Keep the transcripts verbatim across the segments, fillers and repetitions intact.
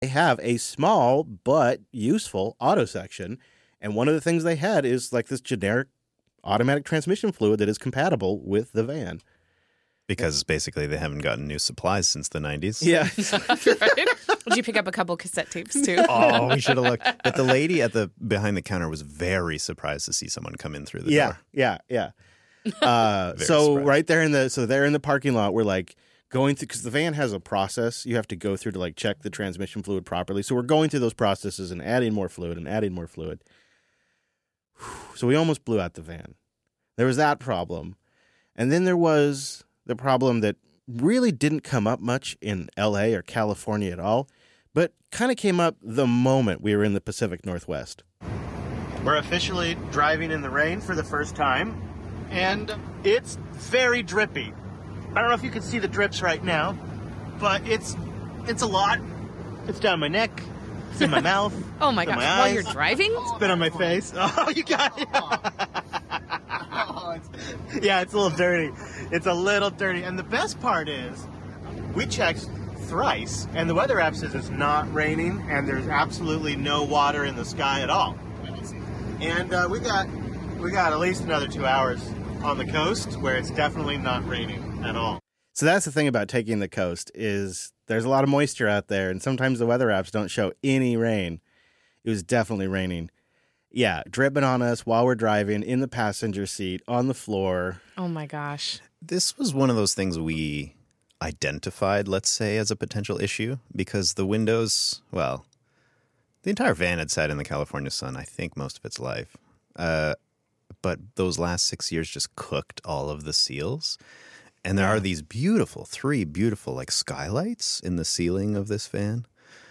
They have a small but useful auto section, and one of the things they had is like this generic automatic transmission fluid that is compatible with the van. Because basically they haven't gotten new supplies since the nineties. Yeah. Right? Did you pick up a couple cassette tapes too? Oh, we should have looked. But the lady at the behind the counter was very surprised to see someone come in through the yeah, door. Yeah, yeah, yeah. Uh, so surprised. right there in the so there in the parking lot, we're like going through because the van has a process you have to go through to like check the transmission fluid properly. So we're going through those processes and adding more fluid and adding more fluid. So we almost blew out the van. There was that problem, and then there was the problem that really didn't come up much in L A or California at all, but kind of came up the moment we were in the Pacific Northwest. We're officially driving in the rain for the first time, and it's very drippy. I don't know if you can see the drips right now, but it's it's a lot. It's down my neck. It's in my mouth. Oh my it's in gosh! my While eyes. you're driving? It's been on my face. Oh, you got it. Yeah, it's a little dirty. It's a little dirty. And the best part is, we checked thrice, and the weather app says it's not raining, and there's absolutely no water in the sky at all. And uh, we got we got at least another two hours on the coast where it's definitely not raining at all. So that's the thing about taking the coast is there's a lot of moisture out there, and sometimes the weather apps don't show any rain. It was definitely raining. Yeah, dripping on us while we're driving in the passenger seat, on the floor. Oh my gosh. This was one of those things we identified, let's say, as a potential issue because the windows, well, the entire van had sat in the California sun, I think, most of its life. Uh, but those last six years just cooked all of the seals. And there are these beautiful, three beautiful, like, skylights in the ceiling of this van.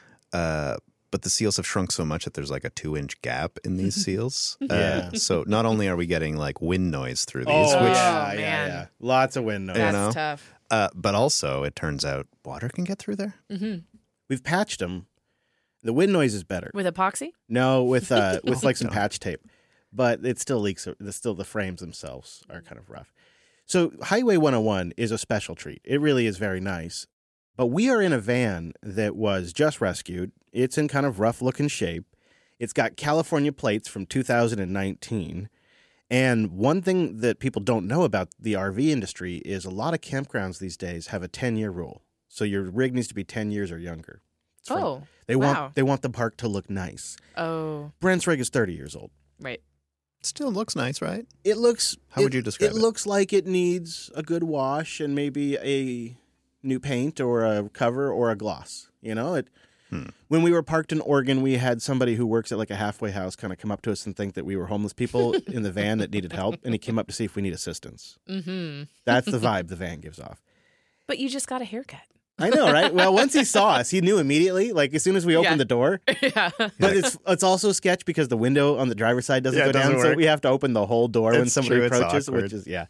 Uh, but the seals have shrunk so much that there's like a two-inch gap in these seals. Yeah. Uh, so not only are we getting like wind noise through these, Oh, which, yeah, yeah, man. yeah. Lots of wind noise. You That's know? tough. uh, but also it turns out water can get through there. Mm-hmm. We've patched them. The wind noise is better. With epoxy? No, with uh, with like some No. patch tape, but it still leaks. The still the frames themselves are kind of rough. So Highway one oh one is a special treat. It really is very nice. But we are in a van that was just rescued. It's in kind of rough looking shape. It's got California plates from two thousand nineteen. And one thing that people don't know about the R V industry is a lot of campgrounds these days have a ten-year rule. So your rig needs to be ten years or younger. It's from- Oh, they wow. want they want the park to look nice. Oh, Brent's rig is thirty years old. right. Still looks nice, right? It looks. How it- would you describe it? it? It looks like it needs a good wash and maybe a new paint or a cover or a gloss. You know, it. Hmm. When we were parked in Oregon, we had somebody who works at like a halfway house kind of come up to us and think that we were homeless people in the van that needed help, and he came up to see if we need assistance. Mm-hmm. That's the vibe the van gives off. But you just got a haircut. I know, right? Well, once he saw us, he knew immediately. Like as soon as we opened Yeah. the door. Yeah. But it's it's also sketch because the window on the driver's side doesn't Yeah, go it doesn't down, so work. we have to open the whole door when It's somebody true, it's approaches, awkward. which is yeah.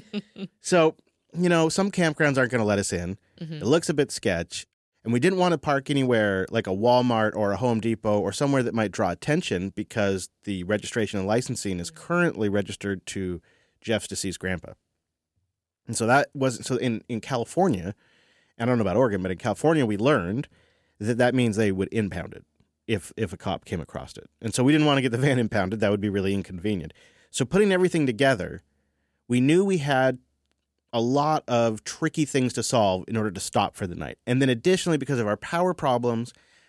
So you know, some campgrounds aren't going to let us in. Mm-hmm. It looks a bit sketch, and we didn't want to park anywhere like a Walmart or a Home Depot or somewhere that might draw attention because the registration and licensing is currently registered to Jeff's deceased grandpa. And so that wasn't so in in California. I don't know about Oregon, but in California, we learned that that means they would impound it if if a cop came across it. And so we didn't want to get the van impounded. That would be really inconvenient. So putting everything together, we knew we had a lot of tricky things to solve in order to stop for the night. And then additionally, because of our power problems,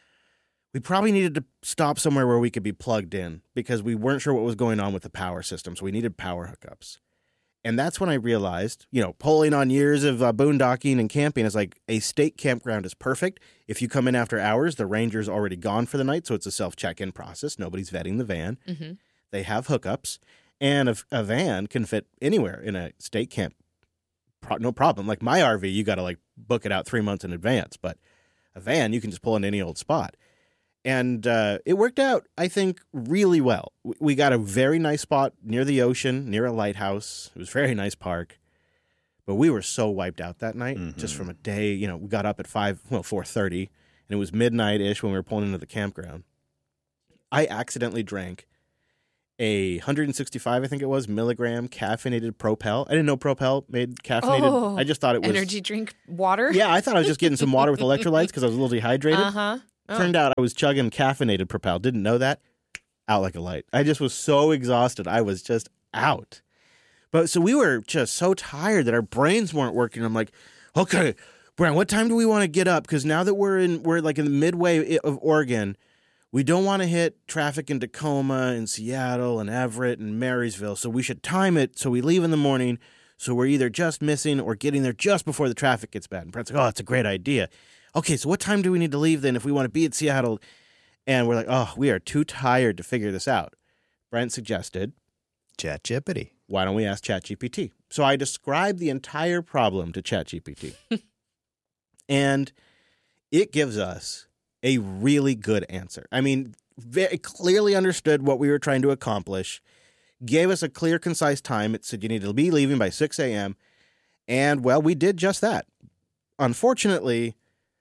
we probably needed to stop somewhere where we could be plugged in because we weren't sure what was going on with the power system. So we needed power hookups. And that's when I realized, you know, pulling on years of uh, boondocking and camping is like a state campground is perfect. If you come in after hours, the ranger's already gone for the night, so it's a self-check-in process. Nobody's vetting the van. Mm-hmm. They have hookups, and a, a van can fit anywhere in a state camp. Pro- no problem. Like my R V, you got to like book it out three months in advance, but a van, you can just pull in any old spot. And uh, it worked out, I think, really well. We got a very nice spot near the ocean, near a lighthouse. It was a very nice park. But we were so wiped out that night, Mm-hmm. just from a day. You know, we got up at five, well, four thirty, and it was midnight-ish when we were pulling into the campground. I accidentally drank a one hundred sixty-five, I think it was, milligram caffeinated Propel. I didn't know Propel made caffeinated. Oh, I just thought it was energy drink water? Yeah, I thought I was just getting some water with electrolytes because I was a little dehydrated. Uh-huh. Oh. Turned out I was chugging caffeinated Propel. Didn't know that. Out like a light. I just was so exhausted. I was just out. But so we were just so tired that our brains weren't working. I'm like, okay, Brian, what time do we want to get up? Because now that we're in, we're like in the midway of Oregon, we don't want to hit traffic in Tacoma and Seattle and Everett and Marysville. So we should time it so we leave in the morning. So we're either just missing or getting there just before the traffic gets bad. And Brent's like, oh, that's a great idea. Okay, so what time do we need to leave then if we want to be at Seattle? And we're like, oh, we are too tired to figure this out. Brent suggested, ChatGPT. why don't we ask ChatGPT? So I described the entire problem to ChatGPT. And it gives us a really good answer. I mean, very clearly understood what we were trying to accomplish, gave us a clear, concise time. It said you need to be leaving by six a.m. And, well, we did just that. Unfortunately,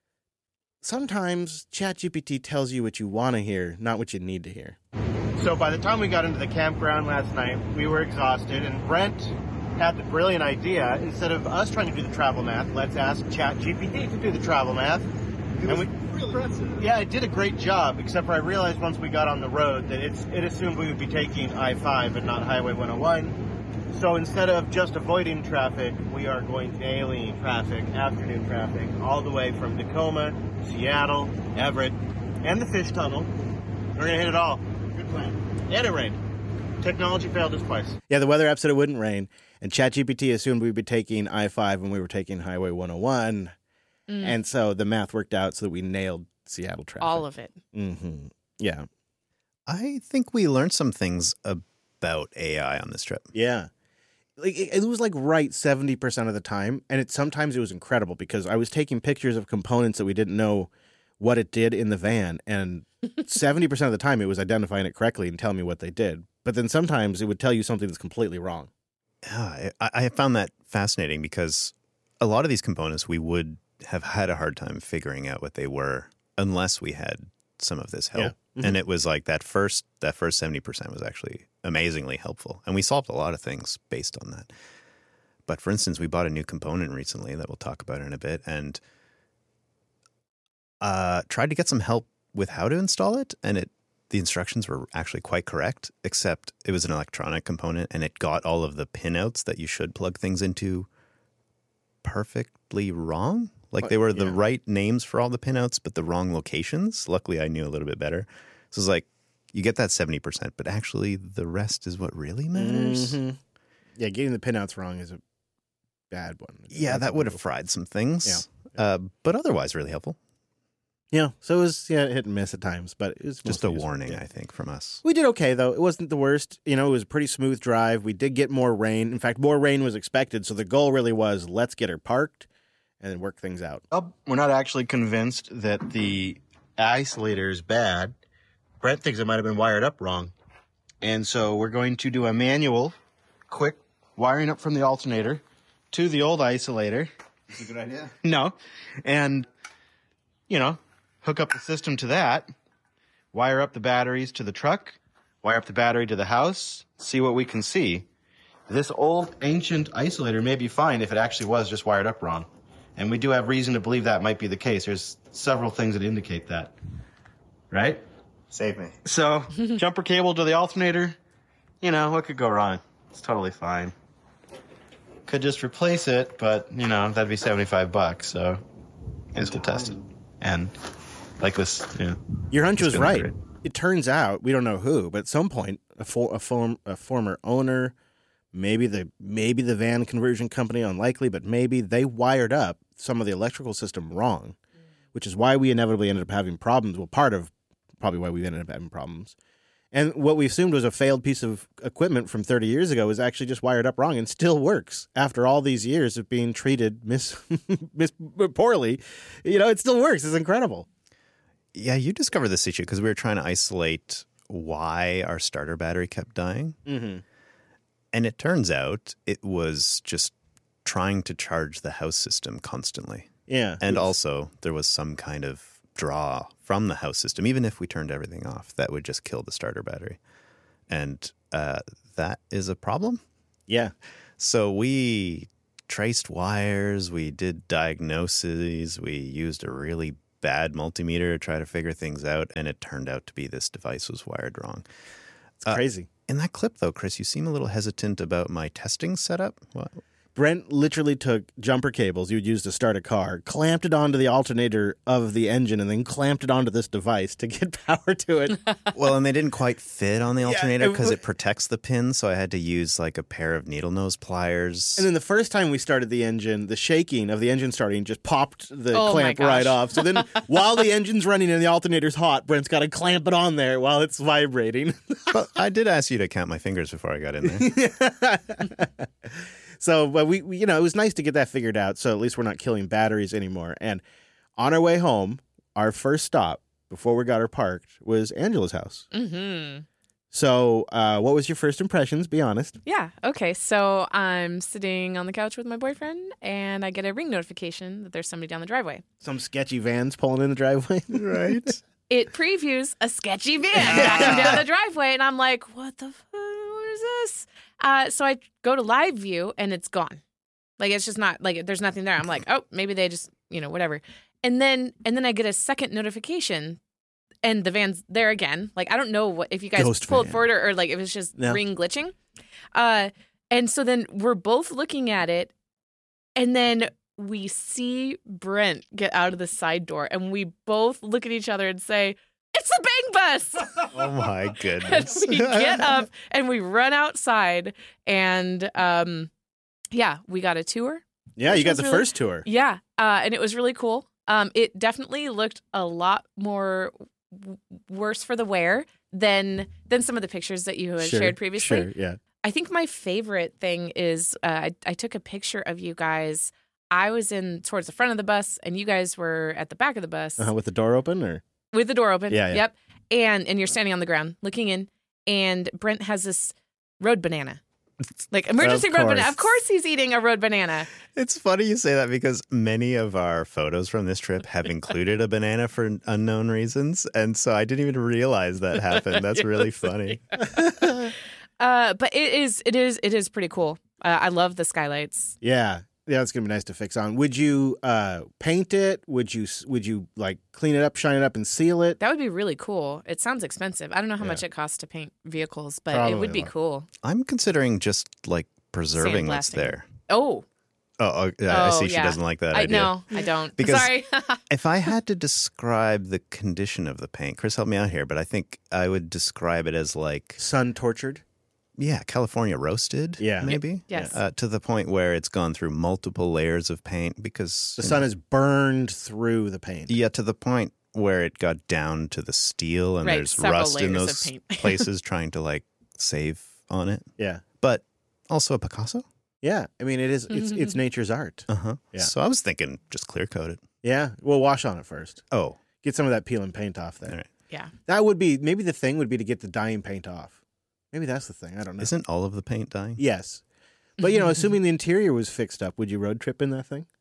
sometimes ChatGPT tells you what you want to hear, not what you need to hear. So by the time we got into the campground last night, we were exhausted, and Brent had the brilliant idea, instead of us trying to do the travel math, let's ask ChatGPT to do the travel math. It and was we, really impressive. yeah, it did a great job, except for I realized once we got on the road that it's, it assumed we would be taking I five and not Highway one oh one. So instead of just avoiding traffic, we are going daily traffic, afternoon traffic, all the way from Tacoma, Seattle, Everett, and the fish tunnel. We're going to hit it all. Good plan. And it rained. Technology failed us twice. Yeah, the weather app said it wouldn't rain, and ChatGPT assumed we'd be taking I five when we were taking Highway one oh one. Mm. And so the math worked out so that we nailed Seattle traffic. All of it. Mm-hmm. Yeah. I think we learned some things about A I on this trip. Yeah. Like it, it was like right seventy percent of the time, and it sometimes it was incredible because I was taking pictures of components that we didn't know what it did in the van, and seventy percent of the time it was identifying it correctly and telling me what they did. But then sometimes it would tell you something that's completely wrong. Yeah, I, I found that fascinating because a lot of these components we would have had a hard time figuring out what they were unless we had some of this help. Yeah. Mm-hmm. And it was like that first that first seventy percent was actually amazingly helpful. And we solved a lot of things based on that. But for instance, we bought a new component recently that we'll talk about in a bit and uh, tried to get some help with how to install it. And it the instructions were actually quite correct, except it was an electronic component and it got all of the pinouts that you should plug things into perfectly wrong. Like they were the yeah. right names for all the pinouts, but the wrong locations. Luckily, I knew a little bit better. So it's like, you get that seventy percent, but actually the rest is what really matters. Mm-hmm. Yeah, getting the pinouts wrong is a bad one. Yeah, That's that would have brutal. fried some things. Yeah. Uh, but otherwise, really helpful. Yeah, so it was yeah hit and miss at times, but it was Just a mostly useful. warning, Yeah. I think, from us. We did okay, though. It wasn't the worst. You know, it was a pretty smooth drive. We did get more rain. In fact, more rain was expected, so the goal really was let's get her parked and then work things out. Oh, we're not actually convinced that the isolator is bad. Brent thinks it might have been wired up wrong. And so we're going to do a manual, quick wiring up from the alternator to the old isolator. That's a good idea. No. And, you know, hook up the system to that, wire up the batteries to the truck, wire up the battery to the house, see what we can see. This old ancient isolator may be fine if it actually was just wired up wrong. And we do have reason to believe that might be the case. There's several things that indicate that. Right? Save me. So, jumper cable to the alternator, you know, what could go wrong? It's totally fine. Could just replace it, but, you know, that'd be seventy-five bucks, so it's to test it. And like this, yeah. Your hunch was right. Great. It turns out, we don't know who, but at some point, a, for, a, form, a former owner, maybe the maybe the van conversion company, unlikely, but maybe they wired up some of the electrical system wrong, which is why we inevitably ended up having problems. Well, part of probably why we ended up having problems. And what we assumed was a failed piece of equipment from thirty years ago is actually just wired up wrong and still works after all these years of being treated mis, mis poorly. You know, it still works. It's incredible. Yeah, you discovered this issue because we were trying to isolate why our starter battery kept dying. Mm-hmm. And it turns out it was just trying to charge the house system constantly. Yeah. And also there was some kind of draw from the house system, even if we turned everything off, that would just kill the starter battery. And uh, that is a problem. Yeah. So we traced wires, we did diagnoses, we used a really bad multimeter to try to figure things out, and it turned out to be this device was wired wrong. It's crazy. In that clip, though, Chris, you seem a little hesitant about my testing setup. What? Brent literally took jumper cables you would use to start a car, clamped it onto the alternator of the engine, and then clamped it onto this device to get power to it. Well, and they didn't quite fit on the alternator it because w- it protects the pin, so I had to use like a pair of needle nose pliers. And then the first time we started the engine, the shaking of the engine starting just popped the Oh, my clamp right gosh. off. So then while the engine's running and the alternator's hot, Brent's got to clamp it on there while it's vibrating. But I did ask you to count my fingers before I got in there. So, but we, we, you know, it was nice to get that figured out. So at least we're not killing batteries anymore. And on our way home, our first stop before we got her parked was Angela's house. Mm-hmm. So, uh, what was your first impressions? Be honest. Yeah. Okay. So I'm sitting on the couch with my boyfriend, and I get a ring notification that there's somebody down the driveway. Some sketchy vans pulling in the driveway, Right. It previews a sketchy van backing down the driveway, and I'm like, "What the fuck? What is this?" Uh, so I go to live view, and it's gone. Like it's just not like there's nothing there. I'm like, "Oh, maybe they just you know whatever." And then and then I get a second notification. And the van's there again. Like, I don't know what if you guys Ghost pulled van. forward or, or like if it's just No. ring glitching. Uh, and so then we're both looking at it, and then we see Brent get out of the side door, and we both look at each other and say, "It's the Bang Bus!" Oh, my And goodness. we get up and we run outside, and um, yeah, we got a tour. Yeah, Which you got was the really- first tour. Yeah, uh, and it was really cool. Um, it definitely looked a lot more w- worse for the wear than than some of the pictures that you had Sure, shared previously. Sure, yeah. I think my favorite thing is uh, I, I took a picture of you guys. I was in towards the front of the bus, and you guys were at the back of the bus Uh-huh, with the door open, or with the door open. Yeah, yeah. Yep. And and you're standing on the ground looking in, and Brent has this road banana. Like emergency Of road banana. course. Of course he's eating a road banana. It's funny you say that because many of our photos from this trip have included a banana for unknown reasons. And so I didn't even realize that happened. That's really funny. Uh, but it is it is it is pretty cool. Uh, I love the skylights. yeah, yeah, it's gonna be nice to fix on. Would you uh, paint it? Would you would you like clean it up, shine it up, and seal it? That would be really cool. It sounds expensive. I don't know how Yeah. much it costs to paint vehicles, but it Probably would a be lot. cool. I'm considering just like preserving what's Sandblasting. there. Oh, Oh, oh, yeah, I Oh, see she yeah. doesn't like that I idea. no, I don't. Because- Sorry. If I had to describe the condition of the paint, Chris, help me out here, but I think I would describe it as like, Sun tortured. yeah, California roasted, Yeah. maybe? Yes. Uh, to the point where it's gone through multiple layers of paint because The you sun know, is burned through the paint. yeah, to the point where it got down to the steel and Right, there's several rust in layers of those paint. places trying to like save on it. Yeah, But also a Picasso. yeah. I mean, it is. It's it's nature's art. Uh huh. Yeah. So I was thinking just clear coat it. Yeah, we'll wash on it first. Oh, Get some of that peel and paint off there. all right. Yeah. That would be maybe the thing would be to get the dyeing paint off. Maybe that's the thing. I don't know. Isn't all of the paint dying? Yes, but you know, assuming the interior was fixed up, would you road trip in that thing?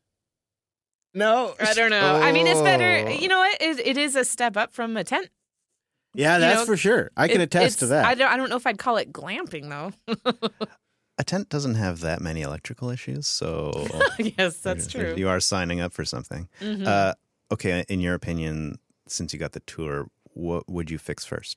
No, I don't know. I mean, it's better. Oh. You know what? It, it is a step up from a tent. Yeah, you that's know, for sure. I can It- attest to it's- that. I don't. I don't know if I'd call it glamping though. A tent doesn't have that many electrical issues, so Yes, that's true. You are signing up for something. Mhm. Uh, okay, in your opinion, since you got the tour, what would you fix first?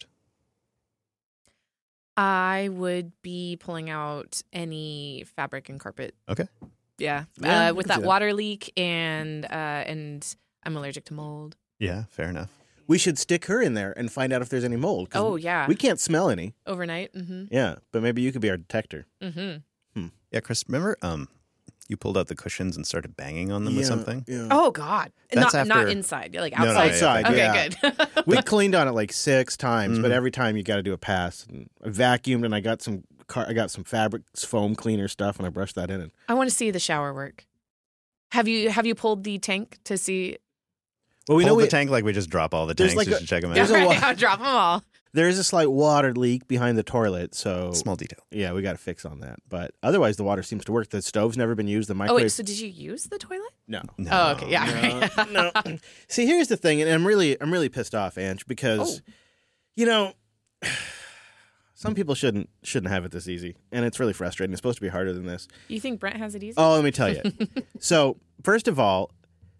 I would be pulling out any fabric and carpet. Okay. Yeah, Yeah, I uh, with can that, see that. water leak and uh, and I'm allergic to mold. Yeah, fair enough. We should stick her in there and find out if there's any mold. 'cause Oh yeah, we can't smell any. overnight. Mm-hmm. Yeah, but maybe you could be our detector. Mm-hmm. Yeah, Chris, remember um, you pulled out the cushions and started banging on them with Yeah, something? Yeah. Oh God, That's not not after- inside. Like No, no, outside. Outside, Okay, yeah. good. We cleaned on it like six times, but Mhm. every time you got to do a pass. And I vacuumed and I got some car- I got some fabric foam cleaner stuff and I brushed that in. And I want to see the shower work. Have you have you pulled the tank to see? well, we Pull know the we, tank like we just drop all the There's tanks like just a- to check them there's out. a Right, wa- I'll drop them all. there is a slight water leak behind the toilet, so Small detail. yeah, we got to fix on that. But otherwise, the water seems to work. The stove's never been used. The Oh microwave, wait, so did you use the toilet? no. No. Oh okay, yeah. right. no. See, here's the thing, and I'm really, I'm really pissed off, Ange, because, Oh. you know, some people shouldn't shouldn't have it this easy, and it's really frustrating. It's supposed to be harder than this. You think Brent has it easy? Oh, let me tell you. So, first of all,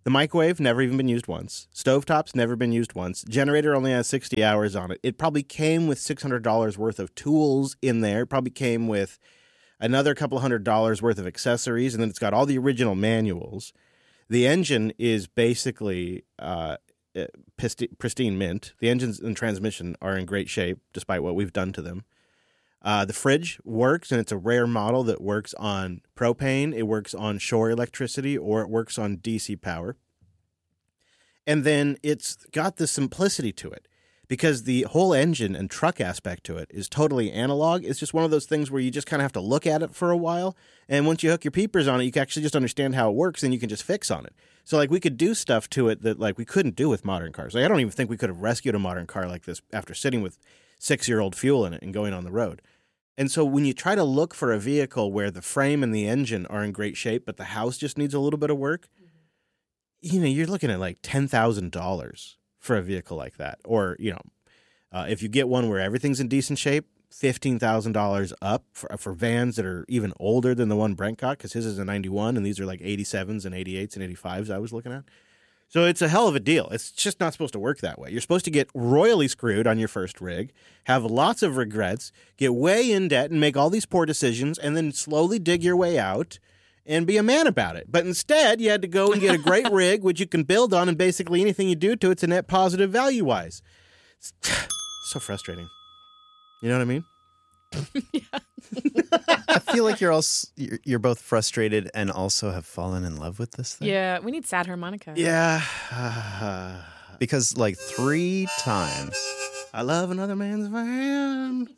The microwave, never even been used once. Stovetop's never been used once. Generator only has sixty hours on it. It probably came with six hundred dollars worth of tools in there. It probably came with another couple hundred dollars worth of accessories, and then it's got all the original manuals. The engine is basically uh, pristine mint. The engines and transmission are in great shape, despite what we've done to them. Uh, the fridge works, and it's a rare model that works on propane, it works on shore electricity, or it works on D C power. And then it's got the simplicity to it, because the whole engine and truck aspect to it is totally analog. It's just one of those things where you just kind of have to look at it for a while, and once you hook your peepers on it, you can actually just understand how it works, and you can just fix on it. So, like, we could do stuff to it that, like, we couldn't do with modern cars. Like, I don't even think we could have rescued a modern car like this after sitting with six-year-old fuel in it and going on the road. And so when you try to look for a vehicle where the frame and the engine are in great shape, but the house just needs a little bit of work, mm-hmm. you know, you're looking at like ten thousand dollars for a vehicle like that. Or, you know, uh, if you get one where everything's in decent shape, fifteen thousand dollars up for, for vans that are even older than the one Brent got, because his is a ninety-one and these are like eighty-sevens and eighty-eights and eighty-fives I was looking at. So it's a hell of a deal. It's just not supposed to work that way. You're supposed to get royally screwed on your first rig, have lots of regrets, get way in debt and make all these poor decisions, and then slowly dig your way out and be a man about it. But instead, you had to go and get a great rig, which you can build on, and basically anything you do to it's a net positive value-wise. It's so frustrating. You know what I mean? Yeah. I feel like you're also you're, you're both frustrated and also have fallen in love with this thing. Yeah, we need sad harmonica. Yeah. Because like three times. I love another man's van.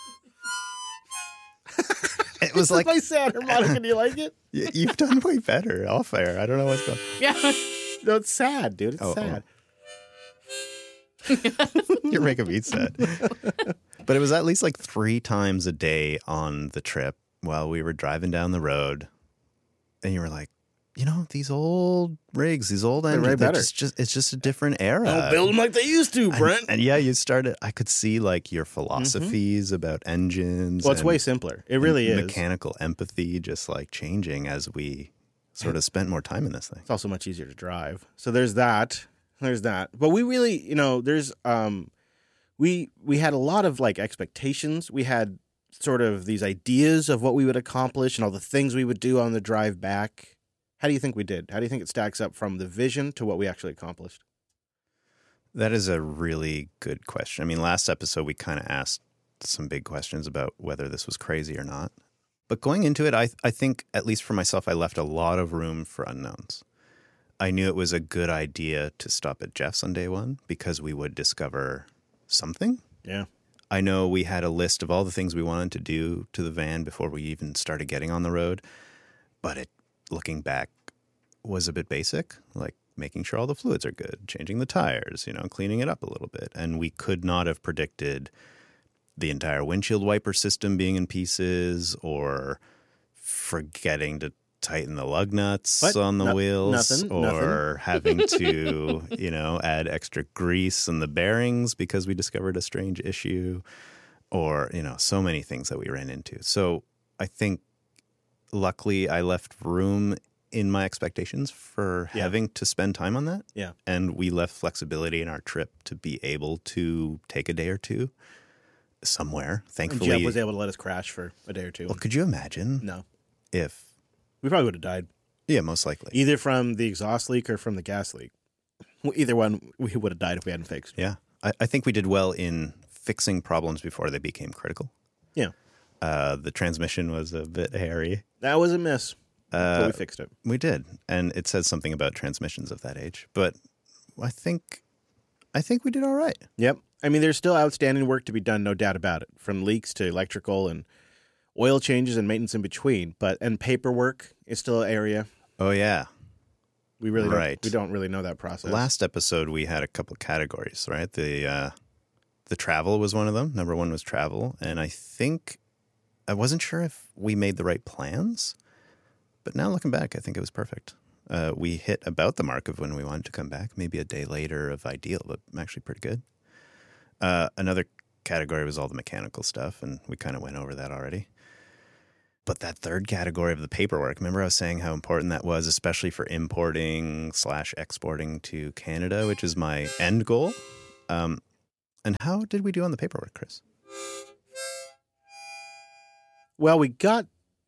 It was This like is my sad harmonica. Do you like it? y- you've done way better off air. I don't know what's going on. Yeah. No, it's sad, dude. It's Oh, sad. You're making me sad. But it was at least like three times a day on the trip while we were driving down the road. And you were like, you know, these old rigs, these old They're engines, way they're better. just, just, it's just a different era. Don't build them like they used to, Brent. And, and yeah, you started, I could see like your philosophies about engines. Well, it's and- way simpler. It really and is. Mechanical empathy just like changing as we sort of spent more time in this thing. It's also much easier to drive. So there's that. There's that. But we really, you know, there's um we we had a lot of like expectations. We had sort of these ideas of what we would accomplish and all the things we would do on the drive back. How do you think we did? How do you think it stacks up from the vision to what we actually accomplished? That is a really good question. I mean, last episode we kind of asked some big questions about whether this was crazy or not. But going into it, I I think, at least for myself, I left a lot of room for unknowns. I knew it was a good idea to stop at Jeff's on day one because we would discover something. Yeah. I know we had a list of all the things we wanted to do to the van before we even started getting on the road. But it, looking back, was a bit basic, like making sure all the fluids are good, changing the tires, you know, cleaning it up a little bit. And we could not have predicted the entire windshield wiper system being in pieces or forgetting to tighten the lug nuts What? on the No- wheels nothing, or having to, you know, add extra grease in the bearings because we discovered a strange issue or, you know, so many things that we ran into. So I think luckily I left room in my expectations for Yeah. having to spend time on that. Yeah. And we left flexibility in our trip to be able to take a day or two somewhere. And Thankfully. Jeff was able to let us crash for a day or two. Well, could you imagine No. if, We probably would have died. yeah, most likely. Either from the exhaust leak or from the gas leak. Well, either one, we would have died if we hadn't fixed. Yeah. I, I think we did well in fixing problems before they became critical. Yeah. Uh, the transmission was a bit hairy. That was a miss. but Uh, we fixed it. we did. And it says something about transmissions of that age. But I think I think we did all right. Yep. I mean, there's still outstanding work to be done, no doubt about it, from leaks to electrical and oil changes and maintenance in between. But and paperwork is still an area Oh, yeah. we really Right. don't, we don't really know that process. Last episode, we had a couple categories, right? The uh, the travel was one of them. Number one was travel. And I think I wasn't sure if we made the right plans. But now looking back, I think it was perfect. Uh, we hit about the mark of when we wanted to come back, maybe a day later of ideal, but actually pretty good. Uh, another category was all the mechanical stuff, and we kind of went over that already. But that third category of the paperwork, remember I was saying how important that was, especially for importing slash exporting to Canada, which is my end goal. Um, and how did we do on the paperwork, Chris? Well, we got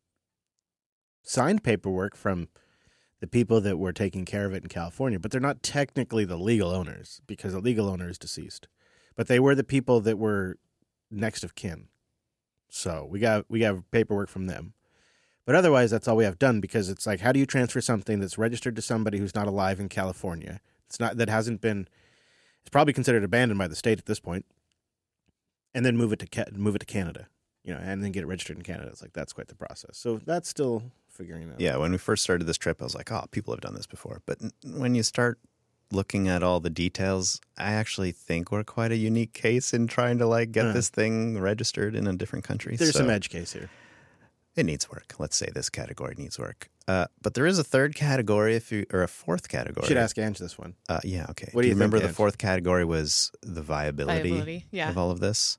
signed paperwork from the people that were taking care of it in California, but they're not technically the legal owners because the legal owner is deceased. But they were the people that were next of kin. So we got we got paperwork from them. But otherwise, that's all we have done because it's like, how do you transfer something that's registered to somebody who's not alive in California? It's not that hasn't been. It's probably considered abandoned by the state at this point, and then move it to move it to Canada, you know, and then get it registered in Canada. It's like that's quite the process. So that's still figuring out. Yeah, when we first started this trip, I was like, oh, people have done this before. But when you start looking at all the details, I actually think we're quite a unique case in trying to like get uh, this thing registered in a different country. There's so some edge case here. It needs work. Let's say this category needs work. Uh, but there is a third category, if you or a fourth category. You should ask Ange this one. Uh, yeah, okay. What do do you you remember think, the Ange? fourth category was the viability, Viability, yeah. of all of this?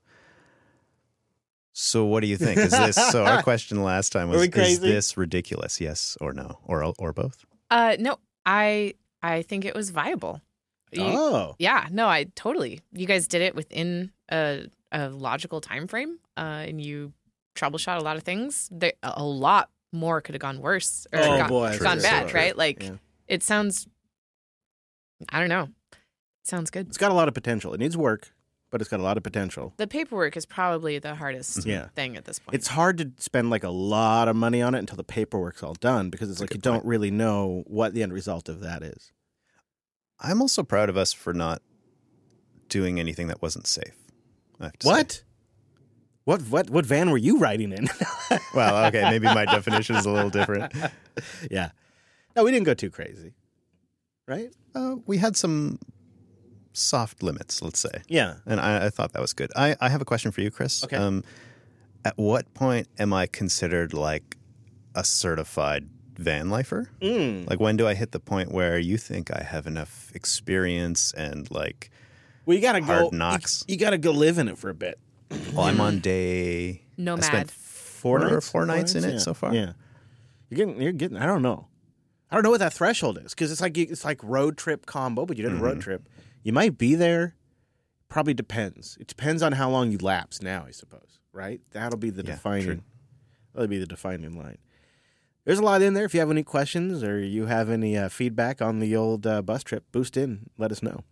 So what do you think? Is this so our question last time was Are we is crazy? this ridiculous? Yes or no? Or or both? Uh, no, I I think it was viable. You- Oh, Yeah, no, I totally. You guys did it within a, a logical time frame, uh, and you troubleshot a lot of things. There, a lot more could have gone worse or Oh, gone, boy, gone true, bad, true. right? Like yeah. it sounds. I don't know. It sounds good. It's got a lot of potential. It needs work, but it's got a lot of potential. The paperwork is probably the hardest Yeah. thing at this point. It's hard to spend like a lot of money on it until the paperwork's all done because it's That's a like you good don't point. really know what the end result of that is. I'm also proud of us for not doing anything that wasn't safe. I have to say. What? What what what van were you riding in? Well, okay, maybe my definition is a little different. Yeah. No, we didn't go too crazy. Right? Uh, we had some soft limits, let's say. Yeah. And I, I thought that was good. I, I have a question for you, Chris. Okay. Um, at what point am I considered like a certified van lifer? Mm. Like, when do I hit the point where you think I have enough experience and like, Well, you gotta go. Hard knocks. You, you gotta go live in it for a bit. well, I'm on day I Nomad. spent four or four nights in it Yeah. so far. Yeah. You're getting. You're getting. I don't know. I don't know what that threshold is because it's like you- it's like road trip combo, but you did a Mm-hmm. road trip. You might be there. Probably depends. It depends on how long you lapse now, I suppose. Right? That'll be the Yeah, defining. true. That'll be the defining line. There's a lot in there. If you have any questions or you have any uh, feedback on the old uh, bus trip, boost in. Let us know.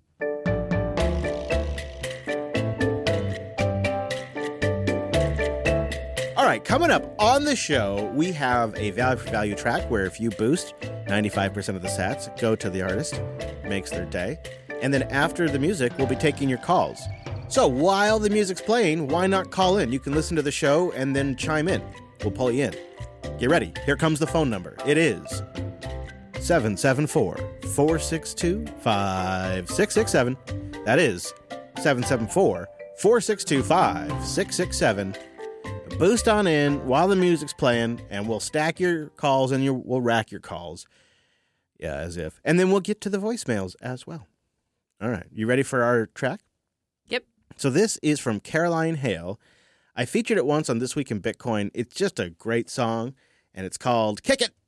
All right, coming up on the show, we have a value for value track where if you boost, ninety-five percent of the sats go to the artist, makes their day. And then after the music, we'll be taking your calls. So while the music's playing, why not call in? You can listen to the show and then chime in. We'll pull you in. Get ready. Here comes the phone number. It is seven seven four, four six two, five six six seven. That is seven seven four, four six two, five six six seven. Boost on in while the music's playing, and we'll stack your calls and your, we'll rack your calls. Yeah, as if. And then we'll get to the voicemails as well. All right. You ready for our track? Yep. So this is from Caroline Hale. I featured it once on This Week in Bitcoin. It's just a great song, and it's called Kick It.